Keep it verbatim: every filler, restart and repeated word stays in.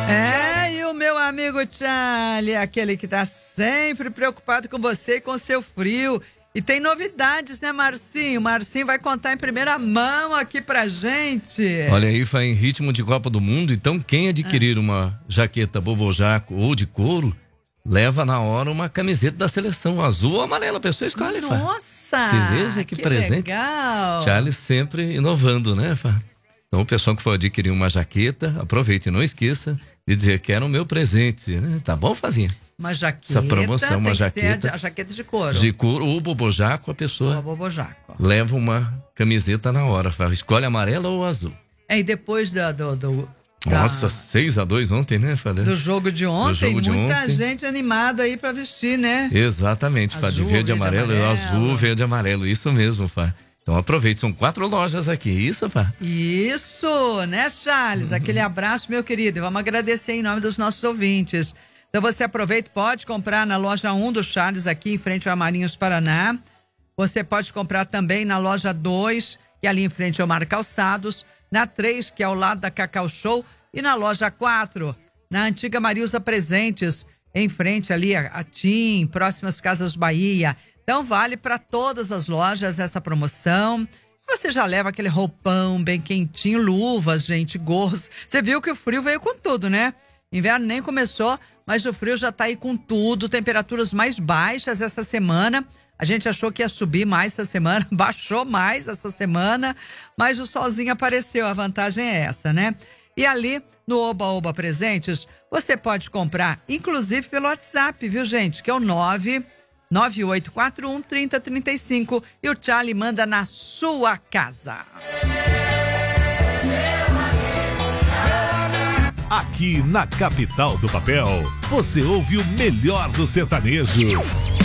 É, e o meu amigo Charlie, aquele que tá sempre preocupado com você e com seu frio. E tem novidades, né, Marcinho? Marcinho vai contar em primeira mão aqui pra gente. Olha aí, foi em ritmo de Copa do Mundo, então quem adquirir ah. uma jaqueta bobojaco ou de couro, leva na hora uma camiseta da seleção, azul ou amarela, a pessoa escolhe, Fá. Nossa! Se veja que, que presente. Legal! Charlie sempre inovando, né, Fá? Então o pessoal que for adquirir uma jaqueta, aproveite e não esqueça de dizer que era o meu presente, né? Tá bom, Fazinha? Uma jaqueta, essa promoção, uma tem jaqueta, a, a jaqueta de couro. De couro ou bobojaco, a pessoa ou bobojaco. leva uma camiseta na hora, Fá. Escolhe amarela ou azul. É, e depois da, do... do... Nossa, seis a dois ontem, né, Fá? Do jogo de ontem, jogo de muita ontem. gente animada aí pra vestir, né? Exatamente, Fá, de verde, verde amarelo, amarelo, azul, verde, amarelo, isso mesmo, Fá. Então aproveite, são quatro lojas aqui, isso, Fá? Isso, né, Charles? Uhum. Aquele abraço, meu querido, vamos agradecer em nome dos nossos ouvintes. Então você aproveita, pode comprar na loja um do Charles, aqui em frente ao Amarinhos, Paraná. Você pode comprar também na loja dois, que é ali em frente ao Mar Calçados, na três, que é ao lado da Cacau Show, e na loja quatro, na antiga Marilza Presentes, em frente ali a, a Tim, próximas Casas Bahia. Então vale para todas as lojas essa promoção. Você já leva aquele roupão bem quentinho, luvas, gente, gorros. Você viu que o frio veio com tudo, né? Inverno nem começou, mas o frio já tá aí com tudo. Temperaturas mais baixas essa semana. A gente achou que ia subir mais essa semana, baixou mais essa semana, mas o solzinho apareceu, a vantagem é essa, né? E ali, no Oba Oba Presentes, você pode comprar, inclusive pelo WhatsApp, viu, gente? Que é o nove nove oito quatro um, três zero três cinco e o Charlie manda na sua casa. Aqui na capital do papel, você ouve o melhor do sertanejo.